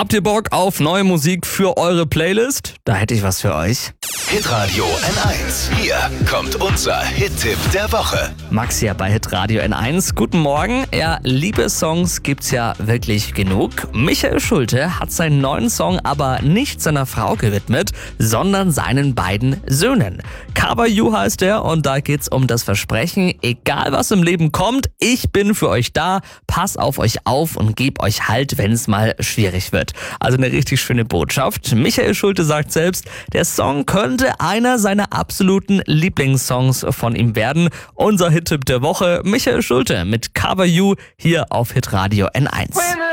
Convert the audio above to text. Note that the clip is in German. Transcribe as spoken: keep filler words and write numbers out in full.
Habt ihr Bock auf neue Musik für eure Playlist? Da hätte ich was für euch. Hitradio N eins. Hier kommt unser Hit-Tipp der Woche. Max hier bei Hitradio N eins. Guten Morgen. Ja, Liebessongs gibt's ja wirklich genug. Michael Schulte hat seinen neuen Song aber nicht seiner Frau gewidmet, sondern seinen beiden Söhnen. Cover You heißt er und da geht's um das Versprechen, egal was im Leben kommt, ich bin für euch da, pass auf euch auf und geb euch Halt, wenn es mal schwierig wird. Also eine richtig schöne Botschaft. Michael Schulte sagt selbst, der Song könnte einer seiner absoluten Lieblingssongs von ihm werden. Unser Hit-Tipp der Woche, Michael Schulte mit Cover You hier auf Hitradio N eins.